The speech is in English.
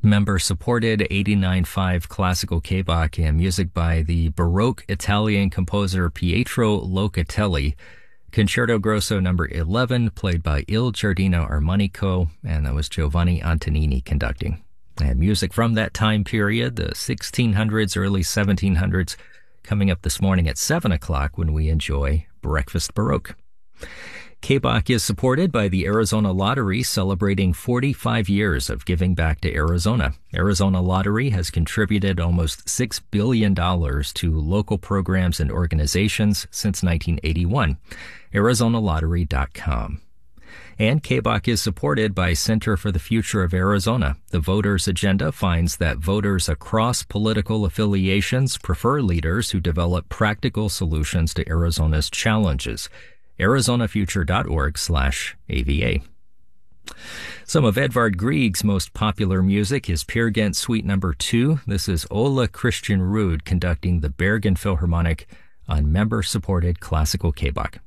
Member-supported 89.5 classical K-Bach and music by the Baroque Italian composer Pietro Locatelli. Concerto Grosso number 11, played by Il Giardino Armonico, and that was Giovanni Antonini conducting. And music from that time period, the 1600s, early 1700s, coming up this morning at 7 o'clock when we enjoy Breakfast Baroque. K-Bach is supported by the Arizona Lottery, celebrating 45 years of giving back to Arizona. Arizona Lottery has contributed almost $6 billion to local programs and organizations since 1981. ArizonaLottery.com. And K-Bach is supported by Center for the Future of Arizona. The Voters Agenda finds that voters across political affiliations prefer leaders who develop practical solutions to Arizona's challenges. ArizonaFuture.org/AVA. Some of Edvard Grieg's most popular music is Peer Gynt Suite Number 2. This is Ola Christian Ruud conducting the Bergen Philharmonic on member-supported classical K-Bach.